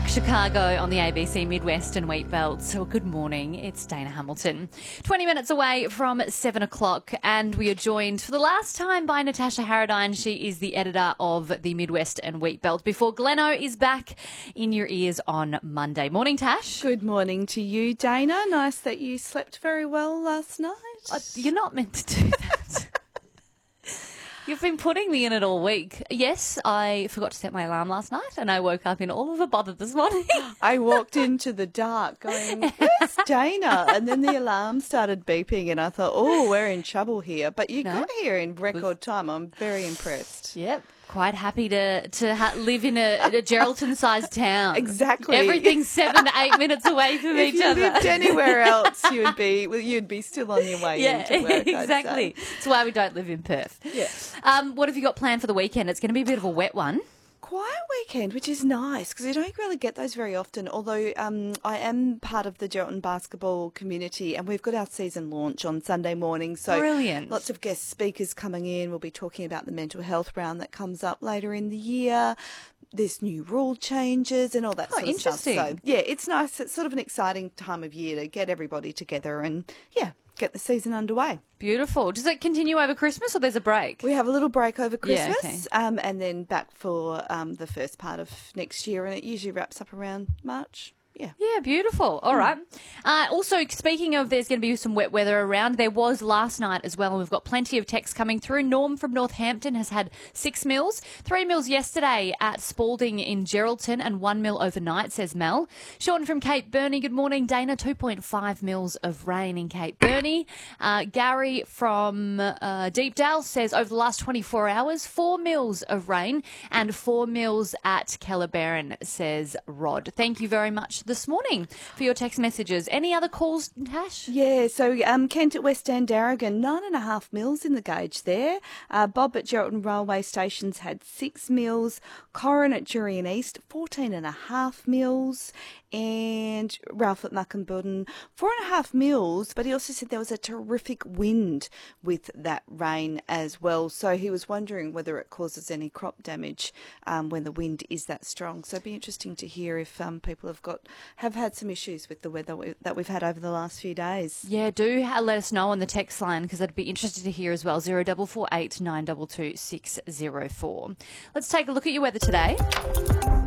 Black Chicago on the ABC Midwest and Wheat Belt. So good morning, it's Dana Hamilton. 20 minutes away from 7 o'clock, and we are joined for the last time by Natasha Harradine. She is the editor of the Midwest and Wheat Belt before Gleno is back in your ears on Monday. Morning, Tash. Good morning to you, Dana. Nice that you slept very well last night. You're not meant to do that. You've been putting me in it all week. Yes, I forgot to set my alarm last night and I woke up in all of a bother this morning. I walked into the dark going, where's Dana? And then the alarm started beeping and I thought, oh, we're in trouble here. But you got here in record time. I'm very impressed. Yep. Quite happy to live in a Geraldton-sized town. Exactly. Everything's 7 to 8 minutes away from each other. If you lived anywhere else, you'd be still on your way into work. Exactly. That's why we don't live in Perth. Yeah. What have you got planned for the weekend? It's going to be a bit of a wet one. Quiet weekend, which is nice because you don't really get those very often. Although I am part of the Geraldton basketball community and we've got our season launch on Sunday morning. So brilliant. Lots of guest speakers coming in. We'll be talking about the mental health round that comes up later in the year. There's new rule changes and all that sort of stuff. So, yeah, it's nice. It's sort of an exciting time of year to get everybody together and, get the season underway. Beautiful. Does it continue over Christmas or there's a break? We have a little break over Christmas, okay. And then back for the first part of next year, and it usually wraps up around March. Yeah, beautiful. All right. Also, speaking of there's going to be some wet weather around, there was last night as well, and we've got plenty of texts coming through. Norm from Northampton has had 6 mils, 3 mils yesterday at Spalding in Geraldton, and 1 mil overnight, says Mel. Sean from Cape Burney, good morning, Dana. 2.5 mils of rain in Cape Burney. Gary from Deepdale says over the last 24 hours, 4 mils of rain and 4 mils at Calabaran, says Rod. Thank you very much this morning for your text messages. Any other calls, Tash? Yeah, so Kent at West End Darrigan, 9.5 mils in the gauge there. Bob at Geraldton Railway Stations had 6 mils. Corin at Jurien East, 14.5 mils. And Ralph at Muckenbudden, 4.5 mils, but he also said there was a terrific wind with that rain as well. So he was wondering whether it causes any crop damage when the wind is that strong. So it'd be interesting to hear if people have had some issues with the weather that we've had over the last few days. Yeah, do let us know on the text line because I'd be interested to hear as well. 0448 922 604. Let's take a look at your weather today.